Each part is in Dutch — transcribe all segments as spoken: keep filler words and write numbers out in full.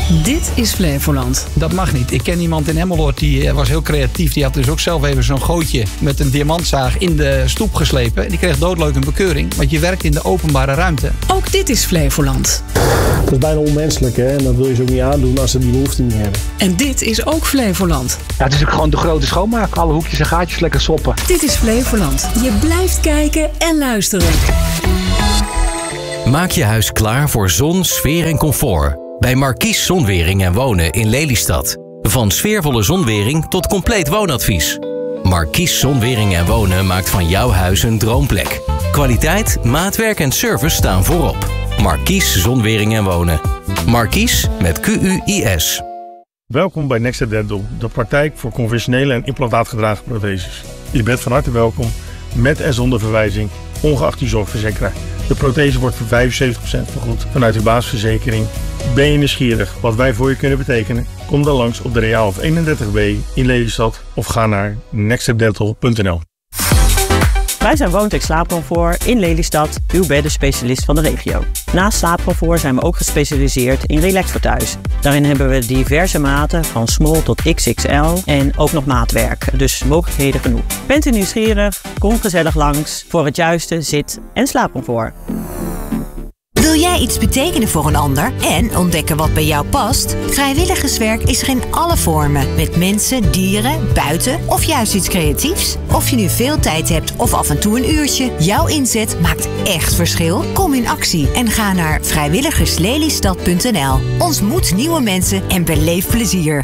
Dit is Flevoland. Dat mag niet. Ik ken iemand in Emmeloord die was heel creatief. Die had dus ook zelf even zo'n gootje met een diamantzaag in de stoep geslepen. Die kreeg doodleuk een bekeuring, want je werkt in de openbare ruimte. Ook dit is Flevoland. Dat is bijna onmenselijk, hè? En dat wil je ze ook niet aandoen als ze die behoefte niet hebben. En dit is ook Flevoland. Ja, het is ook gewoon de grote schoonmaak. Alle hoekjes en gaatjes lekker soppen. Dit is Flevoland. Je blijft kijken en luisteren. Maak je huis klaar voor zon, sfeer en comfort. Bij Markies Zonwering en Wonen in Lelystad. Van sfeervolle zonwering tot compleet woonadvies. Markies Zonwering en Wonen maakt van jouw huis een droomplek. Kwaliteit, maatwerk en service staan voorop. Markies Zonwering en Wonen. Markies met Q U I S. Welkom bij Next Dental, de praktijk voor conventionele en implantaatgedragen protheses. Je bent van harte welkom, met en zonder verwijzing, ongeacht je zorgverzekeraar. De prothese wordt voor vijfenzeventig procent vergoed vanuit uw basisverzekering. Ben je nieuwsgierig wat wij voor je kunnen betekenen? Kom dan langs op de Reaalhof eenendertig B in Lelystad of ga naar next dental punt n l. Wij zijn Woontex Slaapcomfort in Lelystad, uw beddenspecialist van de regio. Naast slaapcomfort zijn we ook gespecialiseerd in relax voor thuis. Daarin hebben we diverse maten, van small tot X X L en ook nog maatwerk. Dus mogelijkheden genoeg. Bent u nieuwsgierig? Kom gezellig langs voor het juiste zit- en slaapcomfort. Wil jij iets betekenen voor een ander en ontdekken wat bij jou past? Vrijwilligerswerk is er in alle vormen. Met mensen, dieren, buiten of juist iets creatiefs. Of je nu veel tijd hebt of af en toe een uurtje. Jouw inzet maakt echt verschil. Kom in actie en ga naar vrijwilligerslelystad punt n l. Ontmoet nieuwe mensen en beleef plezier.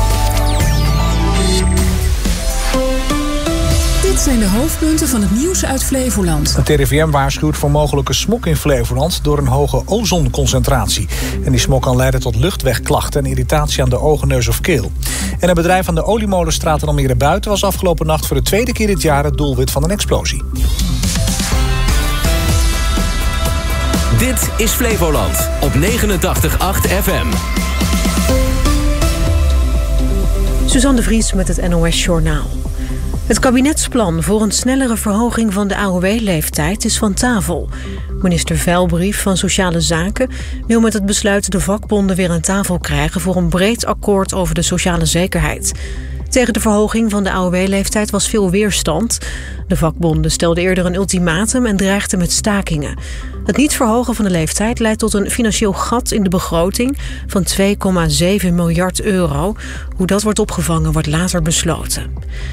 Dit zijn de hoofdpunten van het nieuws uit Flevoland. Het R I V M waarschuwt voor mogelijke smog in Flevoland door een hoge ozonconcentratie. En die smog kan leiden tot luchtwegklachten en irritatie aan de ogen, neus of keel. En een bedrijf aan de Oliemolenstraat in Almere Buiten was afgelopen nacht voor de tweede keer dit jaar het doelwit van een explosie. Dit is Flevoland op negenentachtig komma acht F M. Suzanne de Vries met het N O S Journaal. Het kabinetsplan voor een snellere verhoging van de A O W-leeftijd is van tafel. Minister Velbrief van Sociale Zaken wil met het besluit de vakbonden weer aan tafel krijgen voor een breed akkoord over de sociale zekerheid. Tegen de verhoging van de A O W-leeftijd was veel weerstand. De vakbonden stelden eerder een ultimatum en dreigden met stakingen. Het niet verhogen van de leeftijd leidt tot een financieel gat in de begroting van twee komma zeven miljard euro. Hoe dat wordt opgevangen wordt later besloten.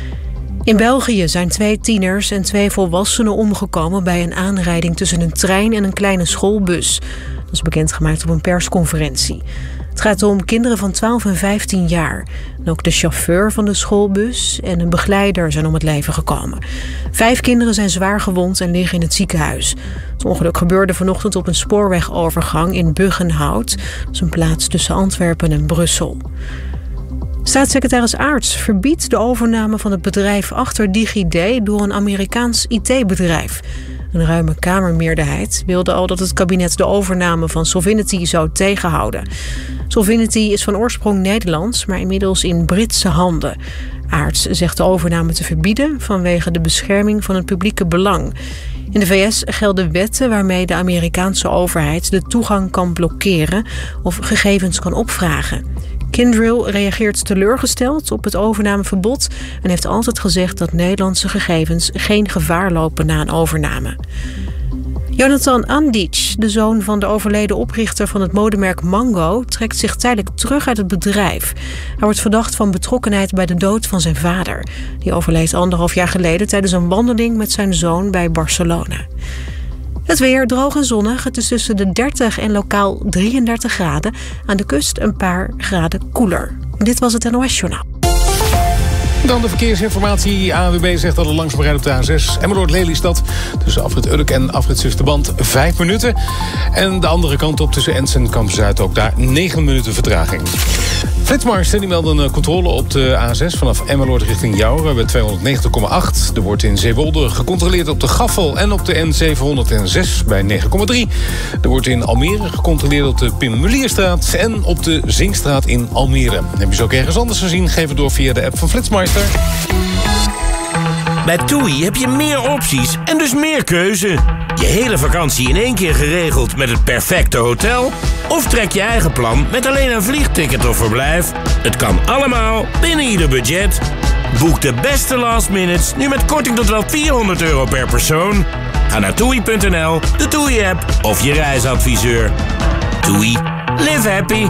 In België zijn twee tieners en twee volwassenen omgekomen bij een aanrijding tussen een trein en een kleine schoolbus. Dat is bekendgemaakt op een persconferentie. Het gaat om kinderen van twaalf en vijftien jaar. En ook de chauffeur van de schoolbus en een begeleider zijn om het leven gekomen. Vijf kinderen zijn zwaar gewond en liggen in het ziekenhuis. Het ongeluk gebeurde vanochtend op een spoorwegovergang in Buggenhout. Dat is een plaats tussen Antwerpen en Brussel. Staatssecretaris Aerts verbiedt de overname van het bedrijf achter DigiD door een Amerikaans I T-bedrijf. Een ruime Kamermeerderheid wilde al dat het kabinet de overname van Solvinity zou tegenhouden. Solvinity is van oorsprong Nederlands, maar inmiddels in Britse handen. Aerts zegt de overname te verbieden vanwege de bescherming van het publieke belang. In de V S gelden wetten waarmee de Amerikaanse overheid de toegang kan blokkeren of gegevens kan opvragen. Kyndryl reageert teleurgesteld op het overnameverbod en heeft altijd gezegd dat Nederlandse gegevens geen gevaar lopen na een overname. Jonathan Andic, de zoon van de overleden oprichter van het modemerk Mango, trekt zich tijdelijk terug uit het bedrijf. Hij wordt verdacht van betrokkenheid bij de dood van zijn vader. Die overleed anderhalf jaar geleden tijdens een wandeling met zijn zoon bij Barcelona. Het weer droog en zonnig. Het is tussen de dertig en lokaal drieëndertig graden. Aan de kust een paar graden koeler. Dit was het N O S Journaal. Dan de verkeersinformatie. A N W B zegt dat er langzaam rijdt op de A zes. Emmeloord-Lelystad tussen afrit Urk en afrit Zusterband vijf minuten. En de andere kant op tussen Ens en Kamp-Zuid ook daar negen minuten vertraging. Flitsmarkten die melden een controle op de A zes vanaf Emmeloord richting Jouren bij tweehonderdnegentig komma acht. Er wordt in Zeewolde gecontroleerd op de Gaffel en op de N zevenhonderdzes bij negen komma drie. Er wordt in Almere gecontroleerd op de Pim Mulierstraat en op de Zinkstraat in Almere. Heb je ze ook ergens anders gezien? Geef het door via de app van Flitsmeister. Bij TUI heb je meer opties en dus meer keuze. Je hele vakantie in één keer geregeld met het perfecte hotel? Of trek je eigen plan met alleen een vliegticket of verblijf? Het kan allemaal binnen ieder budget. Boek de beste last minutes nu met korting tot wel vierhonderd euro per persoon. Ga naar toei punt n l, de TUI-app of je reisadviseur. TUI. Live happy.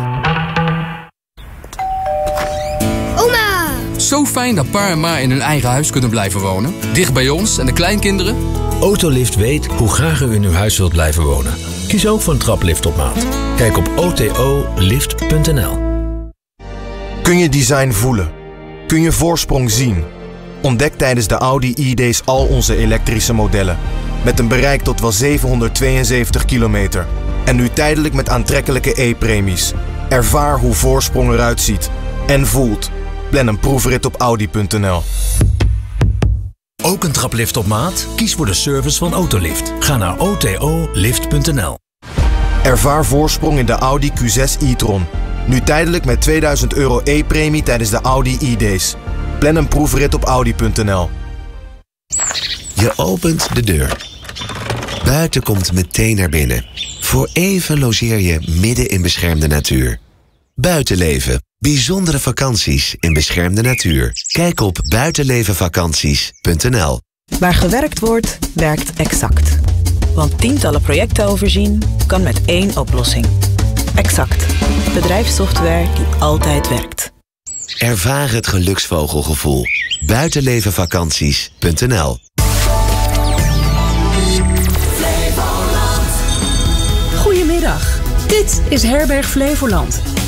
Oma! Zo fijn dat pa en ma in hun eigen huis kunnen blijven wonen. Dicht bij ons en de kleinkinderen. Autolift weet hoe graag u in uw huis wilt blijven wonen. Kies ook voor een traplift op maat. Kijk op o t o lift punt n l. Kun je design voelen? Kun je voorsprong zien? Ontdek tijdens de Audi e-days al onze elektrische modellen. Met een bereik tot wel zevenhonderdtweeënzeventig kilometer. En nu tijdelijk met aantrekkelijke e-premies. Ervaar hoe voorsprong eruit ziet. En voelt. Plan een proefrit op audi punt n l. Ook een traplift op maat? Kies voor de service van Autolift. Ga naar o t o lift punt n l. Ervaar voorsprong in de Audi Q zes e-tron. Nu tijdelijk met tweeduizend euro e-premie tijdens de Audi e-days. Plan een proefrit op audi punt n l. Je opent de deur. Buiten komt meteen naar binnen. Voor even logeer je midden in beschermde natuur. Buitenleven. Bijzondere vakanties in beschermde natuur. Kijk op buitenlevenvakanties punt n l. Waar gewerkt wordt, werkt Exact. Want tientallen projecten overzien kan met één oplossing. Exact. Bedrijfssoftware die altijd werkt. Ervaar het geluksvogelgevoel. buitenlevenvakanties punt n l. Goedemiddag, dit is Herberg Flevoland.